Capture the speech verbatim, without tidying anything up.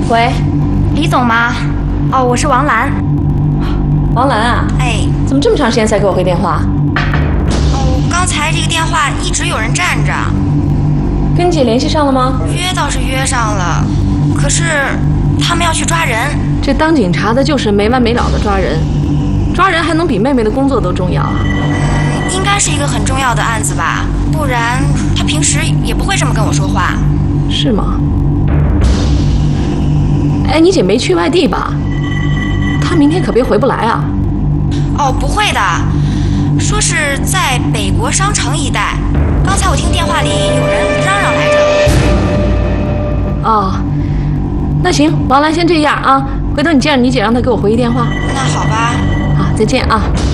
喂，李总吗？哦，我是王兰。 王兰啊， 哎， 怎么这么长时间才给我回电话？ 哦，刚才这个电话一直有人占着。 跟姐联系上了吗？ 约倒是约上了，可是他们要去抓人。 这当警察的就是没完没了的抓人，抓人还能比妹妹的工作都重要啊？ 嗯，应该是一个很重要的案子吧，不然他平时也不会这么跟我说话。 是吗？哎，你姐没去外地吧？她明天可别回不来啊。 哦，不会的，说是在北国商城一带。刚才我听电话里有人嚷嚷来着。 哦，那行，王兰先这样啊，回头你见着你姐让她给我回一电话。 那好吧。 好，再见啊。